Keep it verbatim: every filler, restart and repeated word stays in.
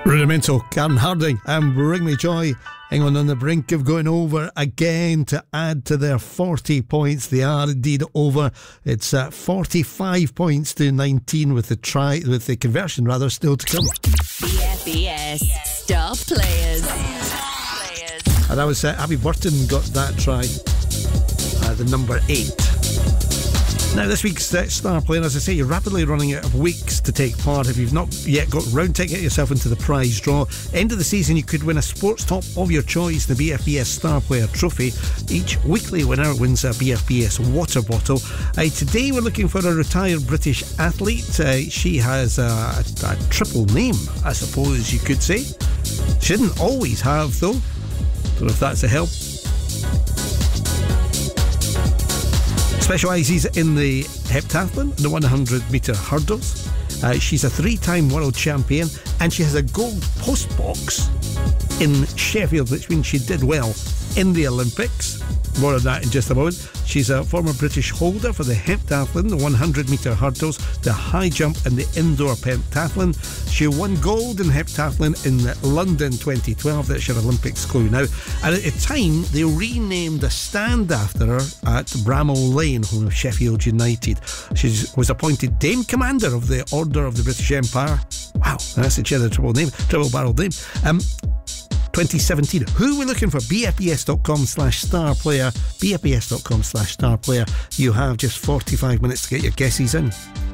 Rudimental, Karen Harding and Bring Me Joy. England on the brink of going over again to add to their forty points. They are indeed over. It's uh, forty-five points to nineteen with the try, with the conversion rather still to come. B F B S Star Players. And that was uh, Abby Burton got that try, uh, the number eight. Now, this week's uh, Star Player, as I say, you're rapidly running out of weeks to take part. If you've not yet got round to get yourself into the prize draw, end of the season you could win a sports top of your choice, the B F B S Star Player Trophy. Each weekly winner wins a B F B S water bottle. Uh, today we're looking for a retired British athlete. Uh, she has a, a, a triple name, I suppose you could say. She didn't always have, though. Don't know if that's a help. Specialises in the heptathlon, the one hundred metre hurdles. Uh, she's a three-time world champion and she has a gold post box in Sheffield, which means she did well in the Olympics. More on that in just a moment. She's a former British holder for the heptathlon, the one hundred metre hurdles, the high jump and the indoor pentathlon. She won gold in heptathlon in London twenty twelve. That's your Olympics clue now. And at the time, they renamed a stand after her at Bramall Lane, home of Sheffield United. She was appointed Dame Commander of the Order of the British Empire. Wow, that's a triple name, triple barrel name. Um, twenty seventeen. Who are we looking for? B F B S dot com slash star player. B F B S dot com slash star player. You have just forty-five minutes to get your guesses in.